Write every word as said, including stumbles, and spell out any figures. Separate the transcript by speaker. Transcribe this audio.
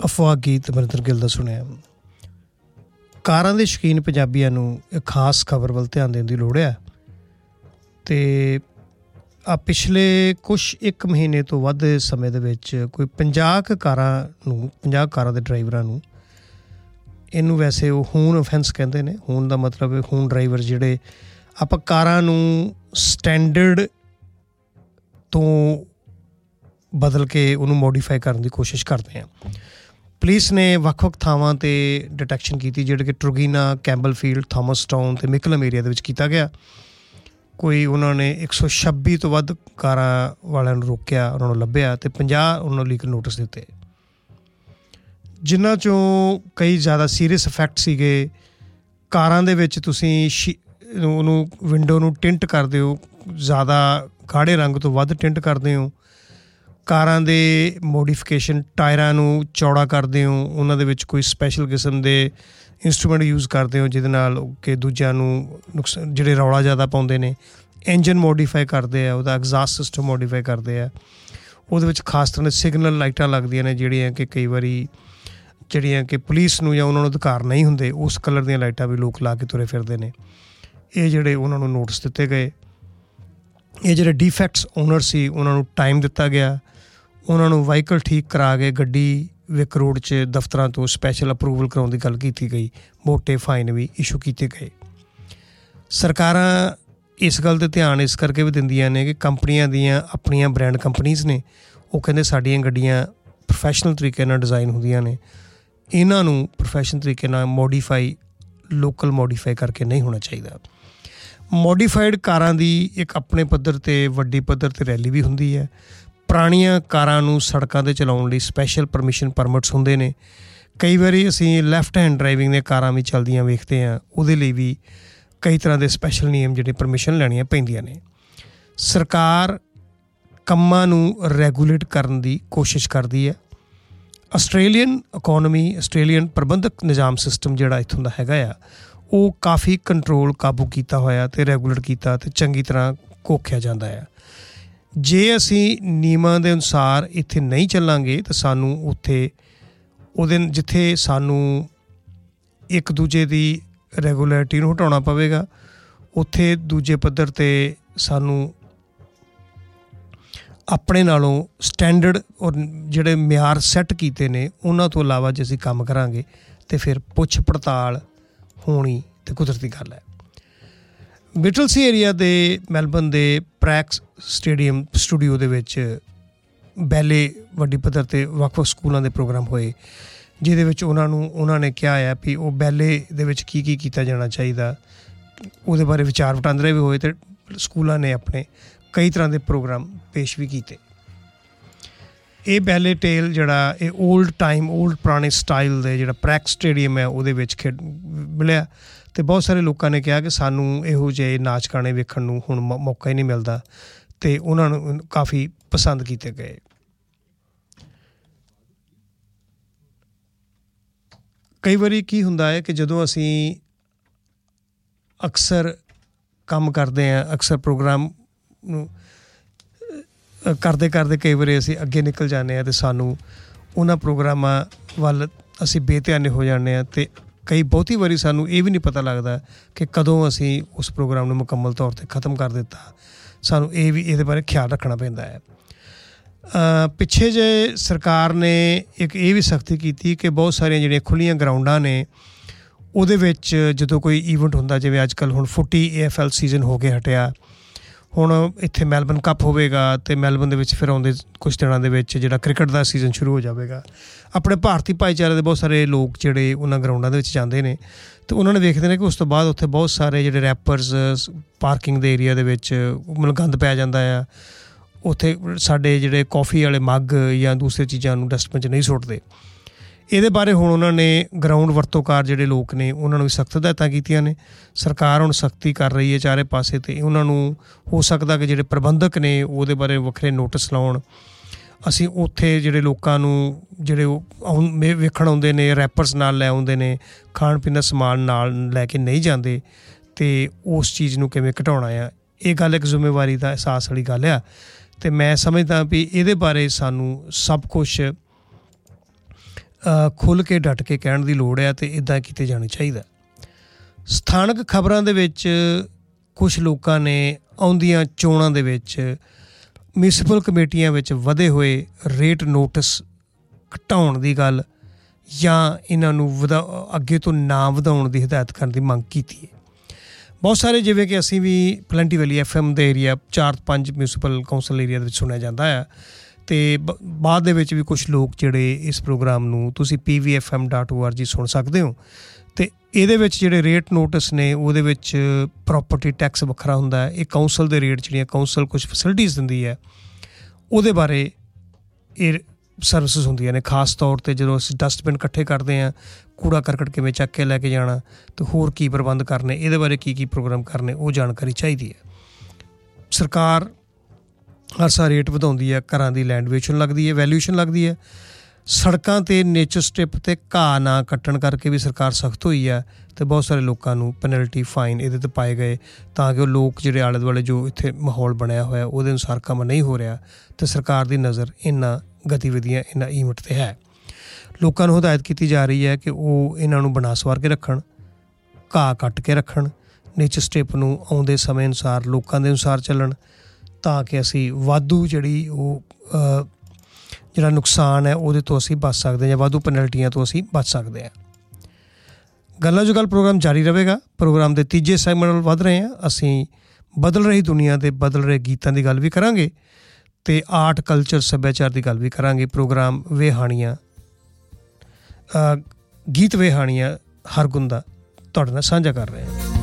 Speaker 1: ਅਫਵਾਹ ਗੀਤ ਅਮਰਿੰਦਰ ਗਿੱਲ ਦਾ ਸੁਣਿਆ। ਕਾਰਾਂ ਦੇ ਸ਼ੌਕੀਨ ਪੰਜਾਬੀਆਂ ਨੂੰ ਇੱਕ ਖਾਸ ਖਬਰ ਵੱਲ ਧਿਆਨ ਦੇਣ ਦੀ ਲੋੜ ਹੈ। ਅਤੇ ਆ ਪਿਛਲੇ ਕੁਛ ਇੱਕ ਮਹੀਨੇ ਤੋਂ ਵੱਧ ਸਮੇਂ ਦੇ ਵਿੱਚ ਕੋਈ ਪੰਜਾਹ ਕੁ ਕਾਰਾਂ ਨੂੰ ਪੰਜਾਹ ਕਾਰਾਂ ਦੇ ਡਰਾਈਵਰਾਂ ਨੂੰ, ਇਹਨੂੰ ਵੈਸੇ ਉਹ ਹੂਨ ਅਫੈਂਸ ਕਹਿੰਦੇ ਨੇ। ਹੂਨ ਦਾ ਮਤਲਬ ਹੂਨ ਡਰਾਈਵਰ ਜਿਹੜੇ ਆਪਾਂ ਕਾਰਾਂ ਨੂੰ ਸਟੈਂਡਰਡ ਤੋਂ ਬਦਲ ਕੇ ਉਹਨੂੰ ਮੋਡੀਫਾਈ ਕਰਨ ਦੀ ਕੋਸ਼ਿਸ਼ ਕਰਦੇ ਹਾਂ। ਪੁਲਿਸ ਨੇ ਵੱਖ ਵੱਖ ਥਾਵਾਂ 'ਤੇ ਡਿਟੈਕਸ਼ਨ ਕੀਤੀ, ਜਿਹੜੇ ਕਿ ਟਰੂਗੀਨਾ, ਕੈਂਬਲਫੀਲਡ, ਥਾਮਸ ਟਾਊਨ ਅਤੇ ਮਿਕਲਮ ਏਰੀਆ ਦੇ ਵਿੱਚ ਕੀਤਾ ਗਿਆ। ਕੋਈ ਉਹਨਾਂ ਨੇ ਇੱਕ ਸੌ ਛੱਬੀ ਤੋਂ ਵੱਧ ਕਾਰਾਂ ਵਾਲਿਆਂ ਨੂੰ ਰੋਕਿਆ, ਉਹਨਾਂ ਨੂੰ ਲੱਭਿਆ ਅਤੇ ਪੰਜਾਹ ਉਹਨਾਂ ਨੂੰ ਲੀਗਲ ਨੋਟਿਸ ਦਿੱਤੇ, ਜਿਨ੍ਹਾਂ 'ਚੋਂ ਕਈ ਜ਼ਿਆਦਾ ਸੀਰੀਅਸ ਇਫੈਕਟ ਸੀਗੇ। ਕਾਰਾਂ ਦੇ ਵਿੱਚ ਤੁਸੀਂ ਸ਼ੀ ਉਹਨੂੰ ਵਿੰਡੋ ਨੂੰ ਟਿੰਟ ਕਰਦੇ ਹੋ, ਜ਼ਿਆਦਾ ਗਾੜੇ ਰੰਗ ਤੋਂ ਵੱਧ ਟਿੰਟ ਕਰਦੇ ਹੋ। ਕਾਰਾਂ ਦੇ ਮੋਡੀਫਿਕੇਸ਼ਨ, ਟਾਇਰਾਂ ਨੂੰ ਚੌੜਾ ਕਰਦੇ ਹੋ, ਉਹਨਾਂ ਦੇ ਵਿੱਚ ਕੋਈ ਸਪੈਸ਼ਲ ਕਿਸਮ ਦੇ ਇੰਸਟਰੂਮੈਂਟ ਯੂਜ਼ ਕਰਦੇ ਹੋ ਜਿਹਦੇ ਨਾਲ ਕਿ ਦੂਜਿਆਂ ਨੂੰ ਨੁਕਸ ਜਿਹੜੇ ਰੌਲਾ ਜ਼ਿਆਦਾ ਪਾਉਂਦੇ ਨੇ। ਇੰਜਨ ਮੋਡੀਫਾਈ ਕਰਦੇ ਆ, ਉਹਦਾ ਐਗਜ਼ਾਸਟ ਸਿਸਟਮ ਮੋਡੀਫਾਈ ਕਰਦੇ ਆ। ਉਹਦੇ ਵਿੱਚ ਖਾਸ ਤਰ੍ਹਾਂ ਦੇ ਸਿਗਨਲ ਲਾਈਟਾਂ ਲੱਗਦੀਆਂ ਨੇ ਜਿਹੜੀਆਂ ਕਿ ਕਈ ਵਾਰੀ ਜਿਹੜੀਆਂ ਕਿ ਪੁਲਿਸ ਨੂੰ ਜਾਂ ਉਹਨਾਂ ਨੂੰ ਅਧਿਕਾਰ ਨਹੀਂ ਹੁੰਦੇ, ਉਸ ਕਲਰ ਦੀਆਂ ਲਾਈਟਾਂ ਵੀ ਲੋਕ ਲਾ ਕੇ ਤੁਰੇ ਫਿਰਦੇ ਨੇ। ਇਹ ਜਿਹੜੇ ਉਹਨਾਂ ਨੂੰ ਨੋਟਿਸ ਦਿੱਤੇ ਗਏ। ਇਹ ਜਿਹੜੇ ਡੀਫੈਕਟਸ ਓਨਰ ਸੀ ਉਹਨਾਂ ਨੂੰ ਟਾਈਮ ਦਿੱਤਾ ਗਿਆ, ਉਹਨਾਂ ਨੂੰ ਵਾਹੀਕਲ ਠੀਕ ਕਰਾ ਕੇ ਗੱਡੀ ਵਿਕ ਰੋਡ 'ਚ ਦਫ਼ਤਰਾਂ ਤੋਂ ਸਪੈਸ਼ਲ ਅਪਰੂਵਲ ਕਰਾਉਣ ਦੀ ਗੱਲ ਕੀਤੀ ਗਈ। ਮੋਟੇ ਫਾਈਨ ਵੀ ਇਸ਼ੂ ਕੀਤੇ ਗਏ। ਸਰਕਾਰਾਂ ਇਸ ਗੱਲ 'ਤੇ ਧਿਆਨ ਇਸ ਕਰਕੇ ਵੀ ਦਿੰਦੀਆਂ ਨੇ ਕਿ ਕੰਪਨੀਆਂ ਦੀਆਂ ਆਪਣੀਆਂ ਬ੍ਰਾਂਡ ਕੰਪਨੀਜ਼ ਨੇ, ਉਹ ਕਹਿੰਦੇ ਸਾਡੀਆਂ ਗੱਡੀਆਂ ਪ੍ਰੋਫੈਸ਼ਨਲ ਤਰੀਕੇ ਨਾਲ ਡਿਜ਼ਾਈਨ ਹੁੰਦੀਆਂ ਨੇ, ਇਹਨਾਂ ਨੂੰ ਪ੍ਰੋਫੈਸ਼ਨਲ ਤਰੀਕੇ ਨਾਲ ਮੋਡੀਫਾਈ ਲੋਕਲ ਮੋਡੀਫਾਈ ਕਰਕੇ ਨਹੀਂ ਹੋਣਾ ਚਾਹੀਦਾ। ਮੋਡੀਫਾਈਡ ਕਾਰਾਂ ਦੀ ਇੱਕ ਆਪਣੇ ਪੱਧਰ 'ਤੇ ਵੱਡੀ ਪੱਧਰ 'ਤੇ ਰੈਲੀ ਵੀ ਹੁੰਦੀ ਹੈ। ਪੁਰਾਣੀਆਂ ਕਾਰਾਂ ਨੂੰ ਸੜਕਾਂ 'ਤੇ ਚਲਾਉਣ ਲਈ ਸਪੈਸ਼ਲ ਪਰਮਿਸ਼ਨ ਪਰਮਿਟਸ ਹੁੰਦੇ ਨੇ। ਕਈ ਵਾਰੀ ਅਸੀਂ ਲੈਫਟ ਹੈਂਡ ਡਰਾਈਵਿੰਗ ਦੀਆਂ ਕਾਰਾਂ ਵੀ ਚੱਲਦੀਆਂ ਵੇਖਦੇ ਹਾਂ, ਉਹਦੇ ਲਈ ਵੀ ਕਈ ਤਰ੍ਹਾਂ ਦੇ ਸਪੈਸ਼ਲ ਨਿਯਮ ਜਿਹੜੇ ਪਰਮਿਸ਼ਨ ਲੈਣੀਆਂ ਪੈਂਦੀਆਂ ਨੇ। ਸਰਕਾਰ ਕੰਮਾਂ ਨੂੰ ਰੈਗੂਲੇਟ ਕਰਨ ਦੀ ਕੋਸ਼ਿਸ਼ ਕਰਦੀ ਹੈ। ਆਸਟ੍ਰੇਲੀਅਨ ਇਕੋਨਮੀ, ਆਸਟ੍ਰੇਲੀਅਨ ਪ੍ਰਬੰਧਕ ਨਿਜ਼ਾਮ ਸਿਸਟਮ ਜਿਹੜਾ ਇੱਥੋਂ ਦਾ ਹੈਗਾ ਆ, ਉਹ ਕਾਫੀ ਕੰਟਰੋਲ ਕਾਬੂ ਕੀਤਾ ਹੋਇਆ ਅਤੇ ਰੈਗੂਲੇਟ ਕੀਤਾ ਅਤੇ ਚੰਗੀ ਤਰ੍ਹਾਂ ਘੋਖਿਆ ਜਾਂਦਾ ਆ। ਜੇ ਅਸੀਂ ਨਿਯਮਾਂ ਦੇ ਅਨੁਸਾਰ ਇੱਥੇ ਨਹੀਂ ਚੱਲਾਂਗੇ ਤਾਂ ਸਾਨੂੰ ਉੱਥੇ ਉਹਦੇ ਜਿੱਥੇ ਸਾਨੂੰ ਇੱਕ ਦੂਜੇ ਦੀ ਰੈਗੂਲੈਰਿਟੀ ਨੂੰ ਹਟਾਉਣਾ ਪਵੇਗਾ, ਉੱਥੇ ਦੂਜੇ ਪੱਧਰ 'ਤੇ ਸਾਨੂੰ ਆਪਣੇ ਨਾਲੋਂ ਸਟੈਂਡਰਡ ਔਰ ਜਿਹੜੇ ਮਿਆਰ ਸੈੱਟ ਕੀਤੇ ਨੇ ਉਹਨਾਂ ਤੋਂ ਇਲਾਵਾ ਜੇ ਅਸੀਂ ਕੰਮ ਕਰਾਂਗੇ ਤਾਂ ਫਿਰ ਪੁੱਛ ਪੜਤਾਲ ਹੋਣੀ ਅਤੇ ਕੁਦਰਤੀ ਗੱਲ ਹੈ। ਮਿਟਲਸੀ ਏਰੀਆ ਦੇ ਮੈਲਬਨ ਦੇ ਪ੍ਰੈਕਸ ਸਟੇਡੀਅਮ ਸਟੂਡੀਓ ਦੇ ਵਿੱਚ ਬੈਲੇ ਵੱਡੀ ਪੱਧਰ 'ਤੇ ਵੱਖ ਵੱਖ ਸਕੂਲਾਂ ਦੇ ਪ੍ਰੋਗਰਾਮ ਹੋਏ, ਜਿਹਦੇ ਵਿੱਚ ਉਹਨਾਂ ਨੂੰ ਉਹਨਾਂ ਨੇ ਕਿਹਾ ਹੈ ਵੀ ਉਹ ਬੈਲੇ ਦੇ ਵਿੱਚ ਕੀ ਕੀ ਕੀਤਾ ਜਾਣਾ ਚਾਹੀਦਾ, ਉਹਦੇ ਬਾਰੇ ਵਿਚਾਰ ਵਟਾਂਦਰੇ ਵੀ ਹੋਏ ਅਤੇ ਸਕੂਲਾਂ ਨੇ ਆਪਣੇ ਕਈ ਤਰ੍ਹਾਂ ਦੇ ਪ੍ਰੋਗਰਾਮ ਪੇਸ਼ ਵੀ ਕੀਤੇ। ਇਹ ਬੈਲੇ ਟੇਲ ਜਿਹੜਾ ਇਹ ਓਲਡ ਟਾਈਮ ਓਲਡ ਪੁਰਾਣੇ ਸਟਾਈਲ ਦੇ ਜਿਹੜਾ ਪ੍ਰੈਕਸ ਸਟੇਡੀਅਮ ਹੈ ਉਹਦੇ ਵਿੱਚ ਖੇਡ ਮਿਲਿਆ ਅਤੇ ਬਹੁਤ ਸਾਰੇ ਲੋਕਾਂ ਨੇ ਕਿਹਾ ਕਿ ਸਾਨੂੰ ਇਹੋ ਜਿਹੇ ਨਾਚ ਗਾਣੇ ਵੇਖਣ ਨੂੰ ਹੁਣ ਮ ਮੌਕਾ ਹੀ ਨਹੀਂ ਮਿਲਦਾ ਅਤੇ ਉਹਨਾਂ ਨੂੰ ਕਾਫੀ ਪਸੰਦ ਕੀਤੇ ਗਏ। ਕਈ ਵਾਰੀ ਕੀ ਹੁੰਦਾ ਹੈ ਕਿ ਜਦੋਂ ਅਸੀਂ ਅਕਸਰ ਕੰਮ ਕਰਦੇ ਹਾਂ, ਅਕਸਰ ਪ੍ਰੋਗਰਾਮ ਨੂੰ ਕਰਦੇ ਕਰਦੇ ਕਈ ਵਾਰੀ ਅਸੀਂ ਅੱਗੇ ਨਿਕਲ ਜਾਂਦੇ ਹਾਂ ਅਤੇ ਸਾਨੂੰ ਉਹਨਾਂ ਪ੍ਰੋਗਰਾਮਾਂ ਵੱਲ ਅਸੀਂ ਬੇਧਿਆਨੇ ਹੋ ਜਾਂਦੇ ਹਾਂ ਅਤੇ ਕਈ ਬਹੁਤੀ ਵਾਰੀ ਸਾਨੂੰ ਇਹ ਵੀ ਨਹੀਂ ਪਤਾ ਲੱਗਦਾ ਕਿ ਕਦੋਂ ਅਸੀਂ ਉਸ ਪ੍ਰੋਗਰਾਮ ਨੂੰ ਮੁਕੰਮਲ ਤੌਰ 'ਤੇ ਖ਼ਤਮ ਕਰ ਦਿੱਤਾ। ਸਾਨੂੰ ਇਹ ਵੀ ਇਹਦੇ ਬਾਰੇ ਖਿਆਲ ਰੱਖਣਾ ਪੈਂਦਾ ਹੈ। ਪਿੱਛੇ ਜਿਹੇ ਸਰਕਾਰ ਨੇ ਇੱਕ ਇਹ ਵੀ ਸਖਤੀ ਕੀਤੀ ਕਿ ਬਹੁਤ ਸਾਰੀਆਂ ਜਿਹੜੀਆਂ ਖੁੱਲ੍ਹੀਆਂ ਗਰਾਊਂਡਾਂ ਨੇ ਉਹਦੇ ਵਿੱਚ ਜਦੋਂ ਕੋਈ ਈਵੈਂਟ ਹੁੰਦਾ, ਜਿਵੇਂ ਅੱਜ ਕੱਲ੍ਹ ਹੁਣ ਫੁੱਟੀ ਏ ਐਫ ਐਲ ਸੀਜ਼ਨ ਹੋ ਕੇ ਹਟਿਆ, ਹੁਣ ਇੱਥੇ ਮੈਲਬਨ ਕੱਪ ਹੋਵੇਗਾ ਅਤੇ ਮੈਲਬਨ ਦੇ ਵਿੱਚ ਫਿਰ ਆਉਂਦੇ ਕੁਛ ਦਿਨਾਂ ਦੇ ਵਿੱਚ ਜਿਹੜਾ ਕ੍ਰਿਕਟ ਦਾ ਸੀਜ਼ਨ ਸ਼ੁਰੂ ਹੋ ਜਾਵੇਗਾ। ਆਪਣੇ ਭਾਰਤੀ ਭਾਈਚਾਰੇ ਦੇ ਬਹੁਤ ਸਾਰੇ ਲੋਕ ਜਿਹੜੇ ਉਹਨਾਂ ਗਰਾਊਂਡਾਂ ਦੇ ਵਿੱਚ ਜਾਂਦੇ ਨੇ ਅਤੇ ਉਹਨਾਂ ਨੇ ਵੇਖਦੇ ਨੇ ਕਿ ਉਸ ਤੋਂ ਬਾਅਦ ਉੱਥੇ ਬਹੁਤ ਸਾਰੇ ਜਿਹੜੇ ਰੈਪਰਸ ਪਾਰਕਿੰਗ ਦੇ ਏਰੀਆ ਦੇ ਵਿੱਚ ਮਤਲਬ ਗੰਦ ਪੈ ਜਾਂਦਾ ਆ। ਉੱਥੇ ਸਾਡੇ ਜਿਹੜੇ ਕੌਫੀ ਵਾਲੇ ਮੱਗ ਜਾਂ ਦੂਸਰੇ ਚੀਜ਼ਾਂ ਨੂੰ ਡਸਟਬਿਨ 'ਚ ਨਹੀਂ ਸੁੱਟਦੇ। ਇਹਦੇ ਬਾਰੇ ਹੁਣ ਉਹਨਾਂ ਨੇ ਗਰਾਊਂਡ ਵਰਤੋਂਕਾਰ ਜਿਹੜੇ ਲੋਕ ਨੇ ਉਹਨਾਂ ਨੂੰ ਵੀ ਸਖਤ ਹਦਾਇਤਾਂ ਕੀਤੀਆਂ ਨੇ। ਸਰਕਾਰ ਹੁਣ ਸਖਤੀ ਕਰ ਰਹੀ ਹੈ ਚਾਰੇ ਪਾਸੇ ਅਤੇ ਉਹਨਾਂ ਨੂੰ ਹੋ ਸਕਦਾ ਕਿ ਜਿਹੜੇ ਪ੍ਰਬੰਧਕ ਨੇ ਉਹਦੇ ਬਾਰੇ ਵੱਖਰੇ ਨੋਟਿਸ ਲਾਉਣ। ਅਸੀਂ ਉੱਥੇ ਜਿਹੜੇ ਲੋਕਾਂ ਨੂੰ ਜਿਹੜੇ ਉਹ ਆਉਂ ਵੇਖਣ ਆਉਂਦੇ ਨੇ, ਰੈਪਰਸ ਨਾਲ ਲੈ ਆਉਂਦੇ ਨੇ, ਖਾਣ ਪੀਣ ਦਾ ਸਮਾਨ ਨਾਲ ਲੈ ਕੇ ਨਹੀਂ ਜਾਂਦੇ ਅਤੇ ਉਸ ਚੀਜ਼ ਨੂੰ ਕਿਵੇਂ ਘਟਾਉਣਾ ਆ, ਇਹ ਗੱਲ ਇੱਕ ਜ਼ਿੰਮੇਵਾਰੀ ਦਾ ਅਹਿਸਾਸ ਵਾਲੀ ਗੱਲ ਆ। ਅਤੇ ਮੈਂ ਸਮਝਦਾ ਵੀ ਇਹਦੇ ਬਾਰੇ ਸਾਨੂੰ ਸਭ ਕੁਛ ਖੁੱਲ੍ਹ ਕੇ ਡਟ ਕੇ ਕਹਿਣ ਦੀ ਲੋੜ ਹੈ ਅਤੇ ਇੱਦਾਂ ਕੀਤੇ ਜਾਣੇ ਚਾਹੀਦਾ। ਸਥਾਨਕ ਖਬਰਾਂ ਦੇ ਵਿੱਚ ਕੁਛ ਲੋਕਾਂ ਨੇ ਆਉਂਦੀਆਂ ਚੋਣਾਂ ਦੇ ਵਿੱਚ ਮਿਊਨਿਸਪਲ ਕਮੇਟੀਆਂ ਵਿੱਚ ਵਧੇ ਹੋਏ ਰੇਟ ਨੋਟਿਸ ਘਟਾਉਣ ਦੀ ਗੱਲ ਜਾਂ ਇਹਨਾਂ ਨੂੰ ਵਧਾ ਅੱਗੇ ਤੋਂ ਨਾ ਵਧਾਉਣ ਦੀ ਹਦਾਇਤ ਕਰਨ ਦੀ ਮੰਗ ਕੀਤੀ ਹੈ। ਬਹੁਤ ਸਾਰੇ, ਜਿਵੇਂ ਕਿ ਅਸੀਂ ਵੀ ਪਲੈਂਟੀ ਵੈਲੀ ਐਫ ਐਮ ਦੇ ਏਰੀਆ ਚਾਰ ਪੰਜ ਮਿਊਨਿਸਪਲ ਕੌਂਸਲ ਏਰੀਆ ਦੇ ਵਿੱਚ ਸੁਣਿਆ ਜਾਂਦਾ ਆ, ਅਤੇ ਬ ਬਾਅਦ ਦੇ ਵਿੱਚ ਵੀ ਕੁਛ ਲੋਕ ਜਿਹੜੇ ਇਸ ਪ੍ਰੋਗਰਾਮ ਨੂੰ ਤੁਸੀਂ ਪੀ ਵੀ F M dot O R ਜੀ ਸੁਣ ਸਕਦੇ ਹੋ। ਅਤੇ ਇਹਦੇ ਵਿੱਚ ਜਿਹੜੇ ਰੇਟ ਨੋਟਿਸ ਨੇ ਉਹਦੇ ਵਿੱਚ ਪ੍ਰੋਪਰਟੀ ਟੈਕਸ ਵੱਖਰਾ ਹੁੰਦਾ ਹੈ। ਇਹ ਕੌਂਸਲ ਦੇ ਰੇਟ ਜਿਹੜੀਆਂ ਕੌਂਸਲ ਕੁਛ ਫੈਸਿਲਿਟੀਜ਼ ਦਿੰਦੀ ਹੈ ਉਹਦੇ ਬਾਰੇ ਇਹ ਸਰਵਿਸਿਜ਼ ਹੁੰਦੀਆਂ ਨੇ। ਖਾਸ ਤੌਰ 'ਤੇ ਜਦੋਂ ਅਸੀਂ ਡਸਟਬਿਨ ਇਕੱਠੇ ਕਰਦੇ ਹਾਂ, ਕੂੜਾ ਕਰਕਟ ਕਿਵੇਂ ਚੱਕ ਕੇ ਲੈ ਕੇ ਜਾਣਾ ਅਤੇ ਹੋਰ ਕੀ ਪ੍ਰਬੰਧ ਕਰਨੇ, ਇਹਦੇ ਬਾਰੇ ਕੀ ਕੀ ਪ੍ਰੋਗਰਾਮ ਕਰਨੇ, ਉਹ ਜਾਣਕਾਰੀ ਚਾਹੀਦੀ ਹੈ। ਸਰਕਾਰ ਹਰ ਸਾਲ ਰੇਟ ਵਧਾਉਂਦੀ ਹੈ, ਘਰਾਂ ਦੀ ਲੈਂਡ ਵੇਚਣ ਲੱਗਦੀ ਹੈ, ਵੈਲਿਊਸ਼ਨ ਲੱਗਦੀ ਹੈ। ਸੜਕਾਂ 'ਤੇ ਨੇਚਰ ਸਟ੍ਰਿਪ 'ਤੇ ਘਾਹ ਨਾ ਕੱਟਣ ਕਰਕੇ ਵੀ ਸਰਕਾਰ ਸਖਤ ਹੋਈ ਹੈ ਅਤੇ ਬਹੁਤ ਸਾਰੇ ਲੋਕਾਂ ਨੂੰ ਪੈਨਲਟੀ ਫਾਈਨ ਇਹਦੇ 'ਤੇ ਪਾਏ ਗਏ ਤਾਂ ਕਿ ਉਹ ਲੋਕ ਜਿਹੜੇ ਆਲੇ ਦੁਆਲੇ ਜੋ ਇੱਥੇ ਮਾਹੌਲ ਬਣਿਆ ਹੋਇਆ ਉਹਦੇ ਅਨੁਸਾਰ ਕੰਮ ਨਹੀਂ ਹੋ ਰਿਹਾ ਅਤੇ ਸਰਕਾਰ ਦੀ ਨਜ਼ਰ ਇਹਨਾਂ ਗਤੀਵਿਧੀਆਂ ਇਹਨਾਂ ਈਵੈਂਟ 'ਤੇ ਹੈ। ਲੋਕਾਂ ਨੂੰ ਹਦਾਇਤ ਕੀਤੀ ਜਾ ਰਹੀ ਹੈ ਕਿ ਉਹ ਇਹਨਾਂ ਨੂੰ ਬਣਾ ਸਵਾਰ ਕੇ ਰੱਖਣ, ਘਾਹ ਕੱਟ ਕੇ ਰੱਖਣ, ਨੇਚਰ ਸਟ੍ਰਿਪ ਨੂੰ ਆਉਂਦੇ ਸਮੇਂ ਅਨੁਸਾਰ ਲੋਕਾਂ ਦੇ ਅਨੁਸਾਰ ਚੱਲਣ ਤਾਂ ਕਿ ਅਸੀਂ ਵਾਧੂ ਜਿਹੜੀ ਉਹ ਜਿਹੜਾ ਨੁਕਸਾਨ ਹੈ ਉਹਦੇ ਤੋਂ ਅਸੀਂ ਬਚ ਸਕਦੇ ਹਾਂ ਜਾਂ ਵਾਧੂ ਪੈਨਲਟੀਆਂ ਤੋਂ ਅਸੀਂ ਬਚ ਸਕਦੇ ਹਾਂ। ਗੱਲਾਂ ਜੋ ਗੱਲ ਪ੍ਰੋਗਰਾਮ ਜਾਰੀ ਰਹੇਗਾ। ਪ੍ਰੋਗਰਾਮ ਦੇ ਤੀਜੇ ਸੈਗਮੈਂਟ ਵੱਲ ਵੱਧ ਰਹੇ ਹਾਂ। ਅਸੀਂ ਬਦਲ ਰਹੀ ਦੁਨੀਆ ਦੇ ਬਦਲ ਰਹੇ ਗੀਤਾਂ ਦੀ ਗੱਲ ਵੀ ਕਰਾਂਗੇ ਅਤੇ ਆਰਟ ਕਲਚਰ ਸੱਭਿਆਚਾਰ ਦੀ ਗੱਲ ਵੀ ਕਰਾਂਗੇ। ਪ੍ਰੋਗਰਾਮ ਵੇਹਾਣੀਆਂ ਗੀਤ ਵੇਹਾਣੀਆਂ ਹਰਗੁਣ ਦਾ ਤੁਹਾਡੇ ਨਾਲ ਸਾਂਝਾ ਕਰ ਰਹੇ ਹਾਂ।